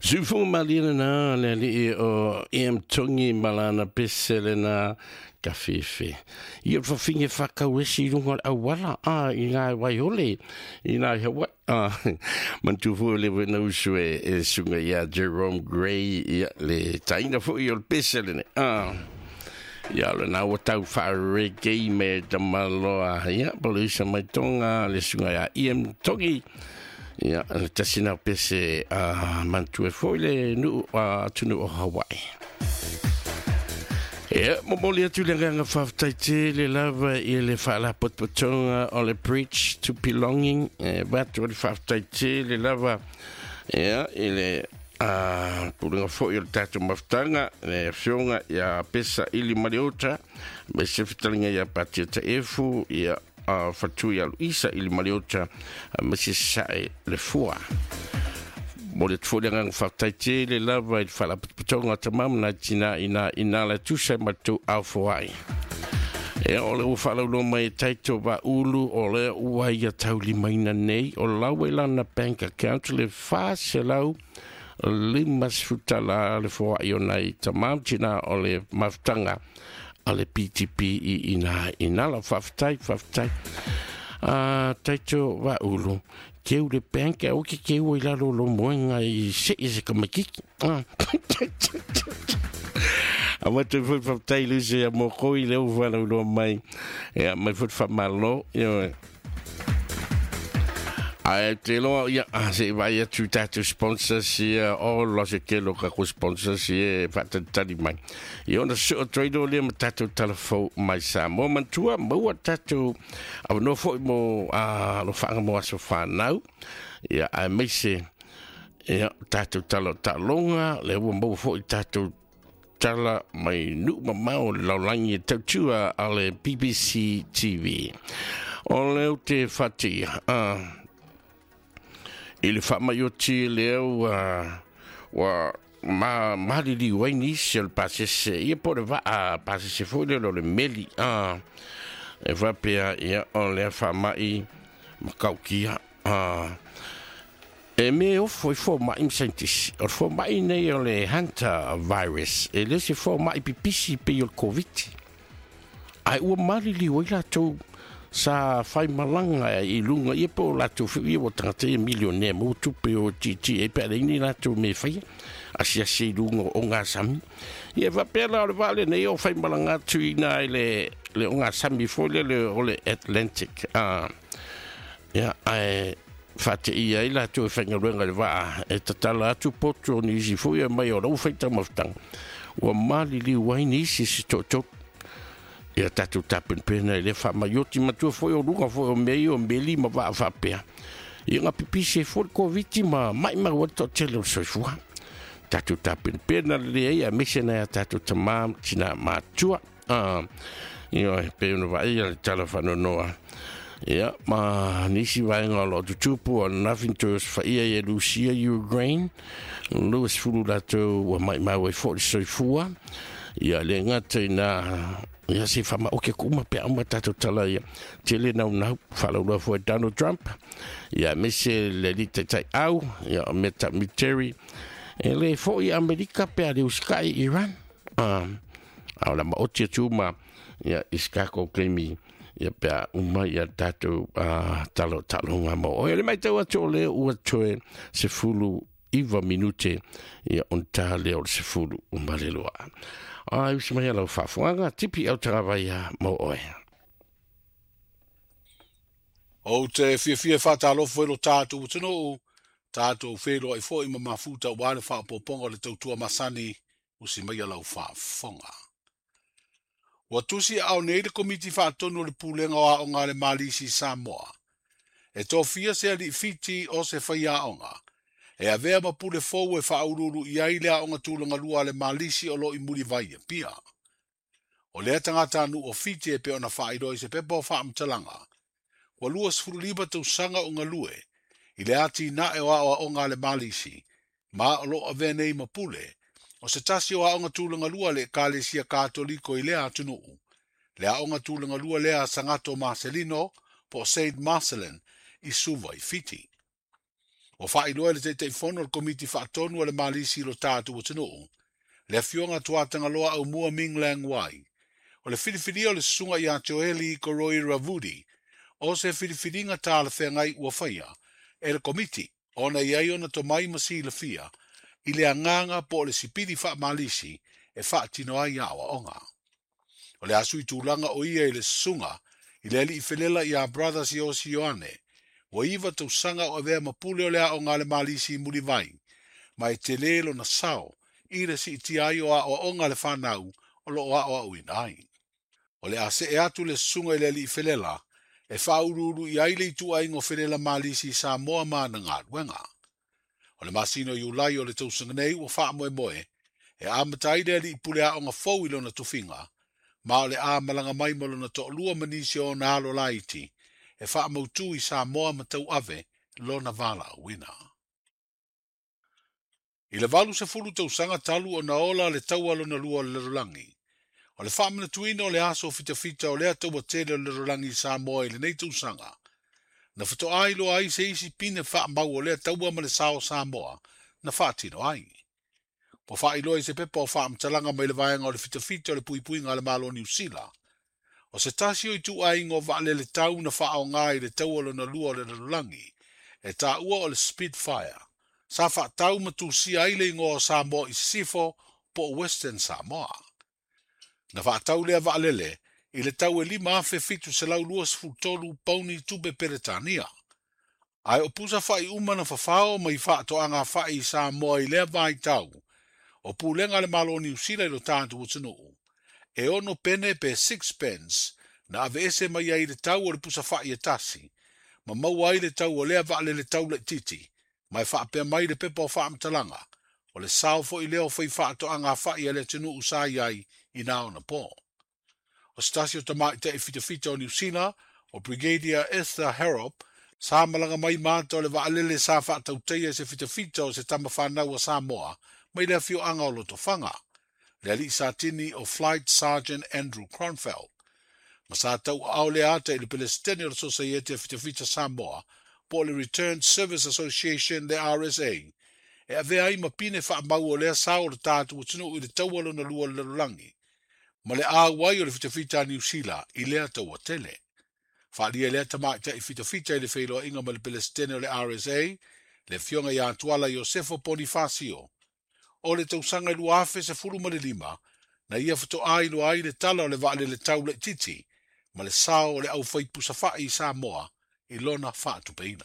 Sufu malina na le li o tongi malana pesele na kafefe. Ia fa finge whakawesi runga awala I ngā waiole I ngā hawa mantufu le wena usue sunga ia Jerome Gray ia le taina fu I o pesele ne ia le na watau whaarege me tamaloa ia paluisa mai tonga le sunga ia tongi ia tasina pese mantu foile nu tunu o Hawaii ia momoli atu le nganga whaftaite le lava I le whaala potpotonga o le preach to belonging watu le whaftaite le lava ia I le pulunga fo I le tatu maftanga le fionga ia pesa ili mariota me se fitalinga ia patia ta efu ia fatu ia Luisa ili mariota mesi sae le fua mo le tfo lenga whaktaite le lava I whala putonga tamam na tina ina la tusa matu au fuai e o le whala ulo mai taito wa ulu o le ua ia tau limaina nei o lau lana bank account le whase lau limas futala le fua I o nei tamam tina o le maftanga a le PTP I ina la whaftai taito wa ulu keu le bank au ke keu I lalo lo moenga I se kamakiki ama te whaftai luse a moko I leo whala ulo mai mai whamalo ai te loa ia se vai atu tatu sponsor si o lo se ke lo ka ko sponsor si tali mai I ona so trade o le tatu telefo mai sa mo mantua mo tatu au no fo mo lo fa mo aso fa now ia ai me se ia tatu talonga le mo fo tatu tala mai nu mamau lo langi tatua ale BBC TV o le te fati il fa maioti leo wa ma di waini se passe se e por va a passe se foi le meli e va pe ia on le fa mai kaukia e me o foi mai scientist o foi mai nei o le hunter virus e le se foi mai pipisi pe o covid ai o mari li wala to sa fai malanga I lunga I po la tu fi o tangata millionaire mo tu pe o titi e pe ni la tu me fai asia se lunga o nga sami e va pe la vale nei o fai malanga tu ina le o nga sami fo le Atlantic ya ai fate ia la tu fa nga le va e tatala tu potro ni si fo ia mai o lo fai tamaftan o mali li wai ni si to ia tatu tapen pena le fa maioti matua foi o lunga foi o mei o meli ma va fa pe ia nga pipi se for covid ma mai o to tele so fua tatu tapen pena le ia mesena tatu tamam tina matua ia pe no vai ia telefono noa ia ma nisi vai ngalo tupu on nothing to us fa ia Lucia Ukraine Louis Fululato wa mai o for so fua ia le ngata na ia se fama o ke kuma pe ama tato tala ia tele na fala lo foi Donald Trump ia mese le lite tai au ia meta military ele foi America pe le uskai Iran ala ma otia tuma ia iskako klemi ia pe uma ia tato talo ngamo ele mai tau atole o toe se fulu iva minute ia onta le o se fulu umaleloa ai se mai la fafuanga tipi au travaia mo oe o te fia fatalo foi lo tatu tino tatu felo I foi ma futa wale fa poponga le tautua masani usi mai la fafonga watusi au nei le komiti fa tonu le pulenga o nga le malisi Samoa e to fia se ali fiti o se faia onga e avea mapule fou e whaururu I ai lea o nga tūlanga lua le malisi o lo I muri vai pia. O lea tangata anu o fiti e pe ona whairoi se pepa o whaamtalanga. Wa lua sfuru liba tau sanga o nga lue I le ati na e wawa o nga le malisi ma o lo avea nei mapule o se tasi o a o nga tūlanga lua le kalesia katoliko I lea atunuu. Lea o nga tūlanga lua lea Sangato Marcelino po Saint Marcelin I suva I fiti. O whailoa le te whono le komiti whaatonu le malisi lo tātu o tino. Le fionga tuatanga loa au mua Minglang wai. O le whiriwhiri o le sunga i a Joeli Koroi Ravudi. O se whiriwhiringa tā le whengai ua whaia. E le komiti, ona iai ona to mai masi le fia. I le anganga po le sipiri wha malisi e wha tino ai awa onga. O le asui tūlanga o ia i le sunga. I le ali i whelela i a brothers i osi Ioane. Wa iwa tau sanga o avea mapule o lea o ngā le malisi muri vai. Mai te lelo na sao. I le si iti ai o a o ngā le whanau o lo o a o au inai. O le ase e atu le sunga i le ali i whelela. E whaururu i aile i tua ingo whelela malisi sa moa mana ngā ruenga. O le masino i ulai o le tausanga nei ua wha moe moe. E amatai le ali i pule a o ngā fau ilo na tufinga. Ma o le a malanga mai malo na to lua manisi o na alo laiti. E wha mautu i sa moa matau ave lo na vala a wina. I le valu se fulu tausanga talu o na ola le taualo na lua le rolangi. O le wha mana tuina o le aso fita fita o le atau a tele o le rolangi sa moa i le nei tausanga. Na whato ai lo ai se isi pine wha mau o le taua ma le sao sa moa na wha tino ai. Po wha ilo i se pepa o wha amtalanga mai le vaianga o le fita fita o le pui pui ngā le malo New Zealand. O se tasio i tu ai ngō vale le tau na wha o ngai le taualo na lua le rolangi. E ta ua o le Spitfire. Sa wha tau matu si aile i ngō Samoa i Sifo po Western Samoa. Na wha tau lea vaalele i le tau e lima afe fitu se lau luas futolu pauni tupe Peretania. Ai o pusa wha i umana whawhao mai wha to anga wha i Samoa i lea vai tau. O pulenga le malo New Zealand lo tātu o tanu. E ono pene pe 6 pence na ave ese mai ai le tau o le pusa wha i e tasi. Ma mau ai le tau o lea vaale le tau le titi. Mai wha pia mai le pepa o wha amtalanga. O le sao fo i leo whai wha to anga wha i le tunu usai ai i nao na po. O stasio tamai te e fita o New Zealand o Brigadier Esther Harrop sa malanga mai mātou le vaalele sa wha tauteia se fita o se tama whanau a Samoa mai le fio anga o loto whanga. Le ali sa tini o Flight Sergeant Andrew Cronfeld. Ma sa tau au le ata i le Palestinian Society fita Samoa po le Returned Service Association, le RSA. E avea ai mapine wha mau o lea sao le tātu o tunu i le taualo na lua le rolangi. Ma le awai o le fita New Zealand i lea tau a tele. Wha lia lea tamaita i fita i le whailoa inga ma le Palestinian le RSA, le fionga i Antuala Josefo Bonifacio. O le tausanga i luafe se furu ma le lima, na ia fito ai lo ai le tala o le vaale le tau le titi, ma le sao o le au fai pusa wha i Samoa i lona wha tupeina.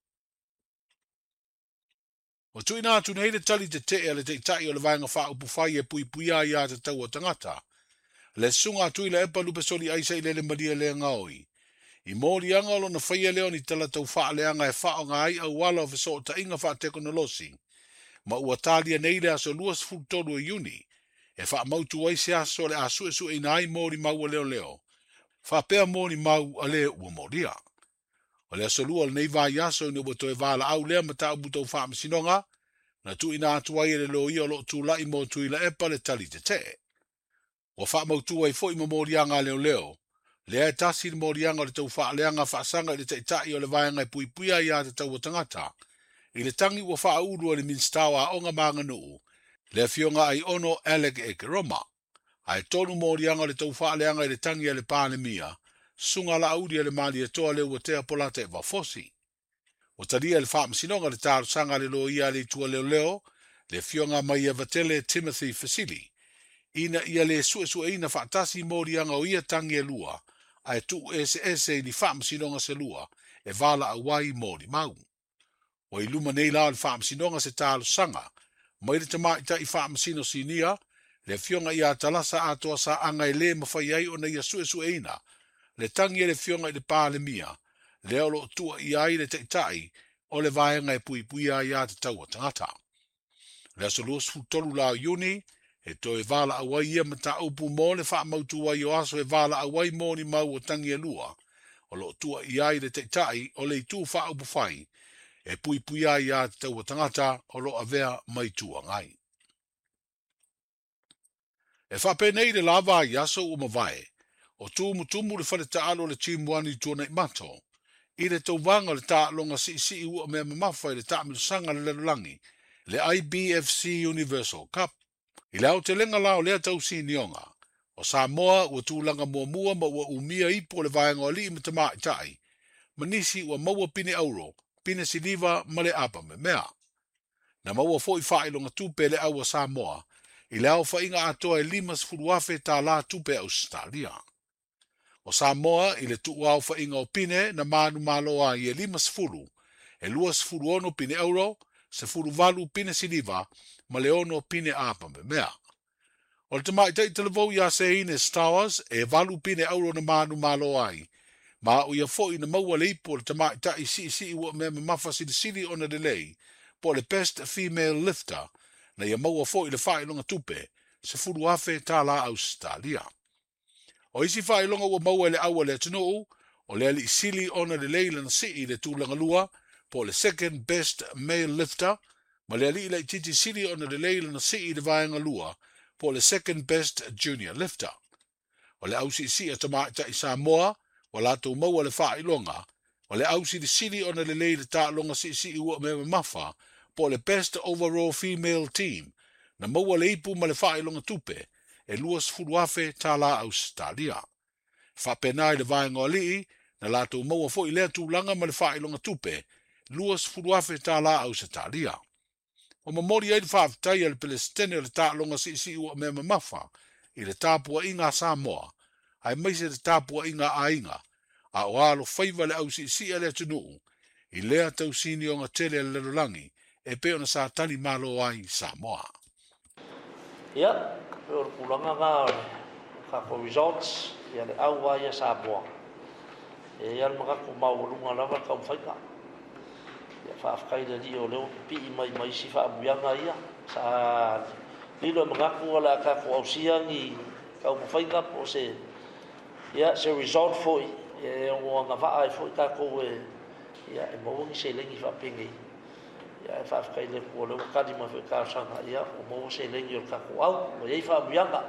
O tuina atu nei le tali te te le te itai o le vaenga wha upu whai e pui pui ai a te tau o tangata. Le sunga atu i le epa lupe soli aisa i le maria le ngaoi. I mōri anga lo na whaia leo ni tala tau wha le anga e wha o ngai au wala o fiso o ta inga wha teknolosi. Ma ua talia nei le aso luas fultolu e uni. E wha mautu ai se aso le asu e su e nai mōri mau a leo. Wha pea mōri mau a leo ua mōria. O le aso lua le nei vai aso ni ua toe vala au lea ma tau butau wha masinonga. Na tu ina atu ai le lo ia lo tu lai mo tu ila epa le tali te te. Ua wha mautu ai fo i ma mōri anga leo. Le e tasi ni mōri anga le tau wha leanga wha sanga i le te itai o le vaianga i pui pui ai a te tau o tangata. I le tangi ua wha uru le minstawa a onga manga nuu. Le fionga ai ono Alec e Keroma. Ai tonu mōrianga le tau wha leanga i le tangi a le pānemia. Sunga la audi a le mali e toa le ua tea polata e wafosi. O taria le wha masinonga le tāru sanga le lo ia le tua leo. Le fionga mai e vatele Timothy Fasili. Ina ia le sue ina wha tasi mōrianga o ia tangi e lua. Ai tu ese ni wha masinonga se lua. E vala awai mōri mau. O i luma nei la le wha masinonga se tālu sanga. Mai le tamaita i wha masino sinia, le fionga i a talasa atoa sa anga i le mawhai ai o na ia sue ina. Le tangi e le fionga i le pāle mia, le olo tua i ai le teitai, o le vaenga e pui pui ai a te taua tangata. Le aso luas futolu la uni, e to e vala awai ia mata upu mo le wha mautu ai o aso e vala awai mo ni mau o tangi e lua, o lo tua i ai le teitai, o le itu wha upu whai, e pui pui ai a te taua tangata o lo avea mai tua ngai. E whape nei le lava i aso o mawai, o tumu le whale taalo le timuani tua nei mato, I le tauvanga le tālonga si ua mea mamafa I le tāmilusanga le lelulangi, le IBFC Universal Cup. I le au te lenga lao lea tau sinionga, o Samoa ua tūlanga muamua ma ua umia ipo le vaenga o li I matama itai, manisi ua maua pine auro, pine siliva ma le apa me mea. Na maua fo I whaelonga tupe le au a Samoa, I le au whainga atoa e limas furuafe tā la tupe Australia. O Samoa I le tuu au whainga o pine na manu maloa I e limas furu, e luas furu ono pine euro, se furu valu pine siliva, ma le ono pine apa me mea. O le tamai tei televou ia se ine Star Wars, e valu pine euro na manu maloa ai, ma o ia fo I na maua le ipo le tamai tei si ua mea mafa sili ona le lei, po le best female lifter, na ia maua fo I le whaelonga tupe, se furu afe tā la Australia. O isi whaelonga ua maua le aua le atunuu, o le ali sili ona le leila na si le tūlanga lua, po le second best male lifter, ma le ali le titi sili ona le leila na si le vaenga lua, po le second best junior lifter. O le ausi si a tamaita I Samoa, o la tau maua le whaelonga, o le ausi le sili ona le leila tā longa si ua me mafa, po le best overall female team, na maua le ipu ma le whaelonga tupe, e luas furuafe tā la Australia. Whapenai le vaenga o lii, na la tau maua fo I lea tūlanga ma le whaelonga tupe, luas furuafe tā la Australia. O mamori ai le whaafetai le Palestine le tā longa si ua me mafa, I le tāpua inga Samoa, ai maise le tāpua inga a inga, a o alo whaiva le au si le tunuu, I lea tau sini o ngā tele le lelulangi, e peo na sa tani malo ai Samoa. Ia, peo le pulanga ngā kako results, ia le au ai a Samoa. E ia le makako maurunga lava kau whaika. Ia whaafkai le li o leo pi mai si whaamuianga ia. Sa lilo makako ala kako ausiangi kau whaika po se ia se result foi. Ia o ngā wha ai foi kako e ia e mawangi se lengi whaapengi. Ia e whaafkai le kua leo kadi ma whaika sanga ia o mawangi se lengi o kako au. O iei whaamuianga.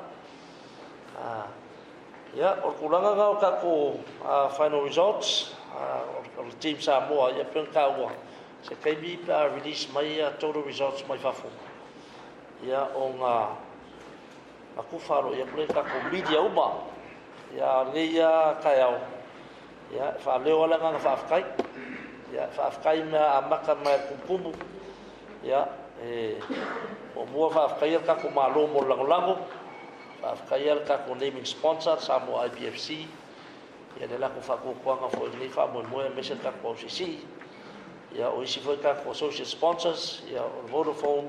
Ia, o kulanga ngā o kako final results, o le team Samoa, ia pēn kāua. Se kaimi pa release mai total results mai whafo. Ia o ngā kufaro, ia pēn kako media uma. Ia leia kai au. Ia, whaleo ala ngā whaafkai. Ia, whaafkai mea a maka mai kumpumu. Ia, o mua whaafkai al kako malo mo langolango. Whaafkaial kako naming sponsor, Samoa IBFC. Ia le lako whakokuanga fo i nei whamoemoe mesa kako OCC. Ia o isi fo i kako associate sponsors, ia o Vodafone,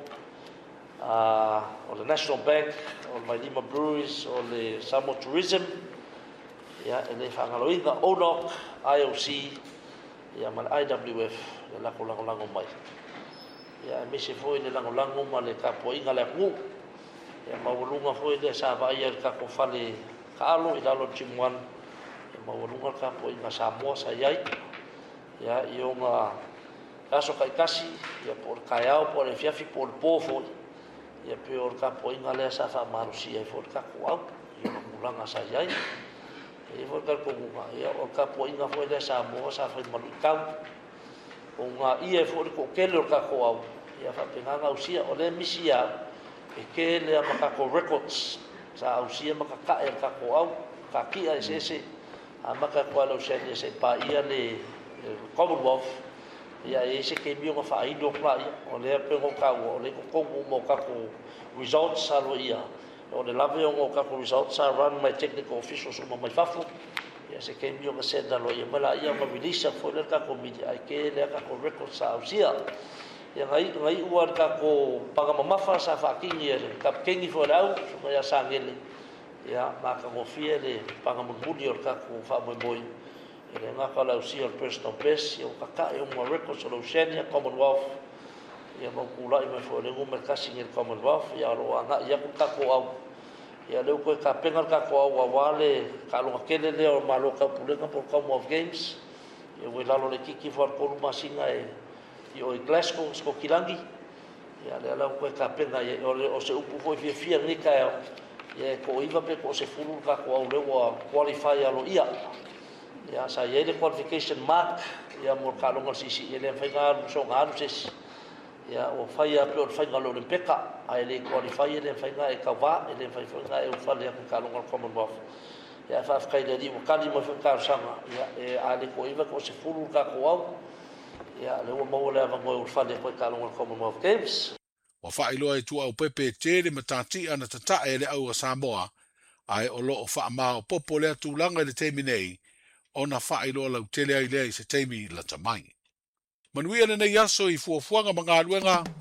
o le National Bank, o le Mailima Breweries, o le Samoa Tourism. Ia e le whangaloinga ONOC, IOC, ia ma le IWF, le lako langolango mai. Ia e mese fo i le langolango ma le kapoinga le akungu. Ia maulunga foi le sa vai el ka ko fale kalo I lalo chimuan ia maulunga ka po inga Samoa sa iai ia I nga kaso kai kasi ia por kaiao por e fiafi por pofo ia peor ka po inga le sa fa marusi ia for ka ko au ia maulanga sa iai ia for ka ko ia o ka po inga foi le Samoa sa fa maluikau o nga ia for ko kelo ka ko au ia fa penanga usia o le misia e ke le makako records sa ausia makaka e kako au ka kia ese a makako ala usenia se pa ia le Commonwealth ia ese ke mio nga fa ido kla o le pe ngo ka o le ko mo kako results sa lo ia o le lave ngo kako results sa run my technical officials mo mai fafu ia se ke mio nga se da lo ia mala ia ma release fo le kako media ke le kako records sa ausia ia ngai ua ka ko pagamamafa sa whakingi e ka kengi fo lau so ia sangele ia ma ka ngofia le pagamamuli o ka ko whamoemoi e le ngaka lau si o personal best ia o kaka e o mga records o Oceania Commonwealth ia mau kula I mai fo le ngume kasi ngel Commonwealth ia roa nga ia ko ka ko au ia leu koe ka pengar ka ko au awale ka longa kele le o malo ka pulenga por Commonwealth Games ia ue lalo le kiki fo arkoru masinga e I o Glasgow sko kilangi ia le ala ko ka pena o se upu foi fia ni ka ia ko iva pe ko se fulu ka ko au le wa qualify alo ia ia sa ia le qualification mark ia mo ka longa sisi ele fai nga so nga ses ia o fai a pro fai nga lo peka ai le qualify ele fai nga e ka va ele fai nga e o fale ka longa Commonwealth ia fa kai le di mo kali mo fa ka sanga ia e ale ko iva ko se fulu ka ko au ia le o mo le va mo fale ko ka longa Commonwealth Games wa whailoa e tua o pepe tere matati ana tata e le au a Samoa, ai o lo o wha maa o popo lea tūlanga le teimi nei, o na whailoa lau tele ai lea i se teimi la tamai. Manuia le nei aso i fuafuanga mga aluenga,